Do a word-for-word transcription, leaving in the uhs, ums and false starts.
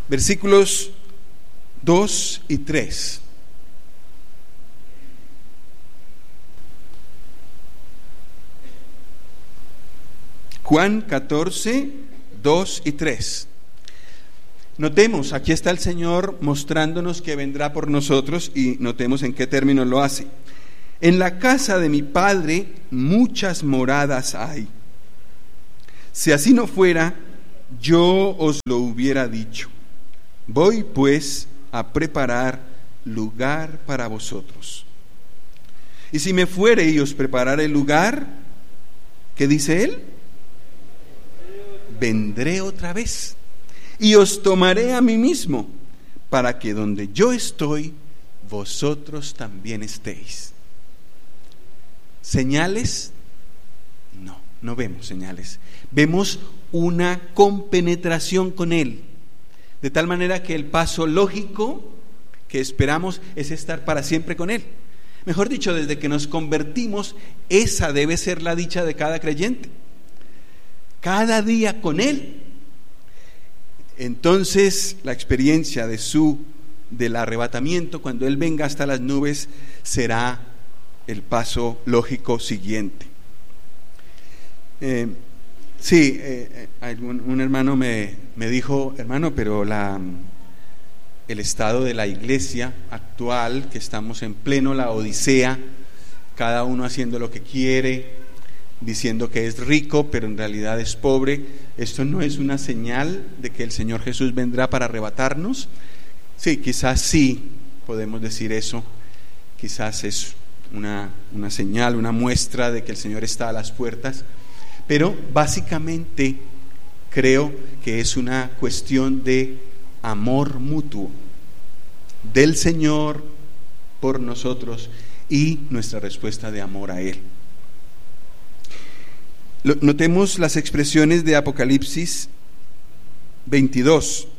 versículos dos y tres. Juan catorce, dos y tres. Notemos, aquí está el Señor mostrándonos que vendrá por nosotros, y notemos en qué términos lo hace. En la casa de mi Padre muchas moradas hay. Si así no fuera, yo os lo hubiera dicho. Voy pues a preparar lugar para vosotros. Y si me fuere y os preparare el lugar, ¿qué dice él? Vendré otra vez y os tomaré a mí mismo, para que donde yo estoy, vosotros también estéis. ¿Señales? No, no vemos señales. Vemos una compenetración con Él, de tal manera que el paso lógico que esperamos es estar para siempre con Él. Mejor dicho, desde que nos convertimos, esa debe ser la dicha de cada creyente. Cada día con Él. Entonces la experiencia de su del arrebatamiento, cuando Él venga hasta las nubes, será el paso lógico siguiente. Eh, sí, eh, un, un hermano me, me dijo, hermano, pero la, el estado de la iglesia actual, que estamos en pleno la odisea, cada uno haciendo lo que quiere, diciendo que es rico, pero en realidad es pobre, ¿esto no es una señal de que el Señor Jesús vendrá para arrebatarnos? Sí, quizás sí, podemos decir eso, quizás es una, una señal, una muestra de que el Señor está a las puertas, pero básicamente creo que es una cuestión de amor mutuo del Señor por nosotros y nuestra respuesta de amor a Él. Notemos las expresiones de Apocalipsis veintidós.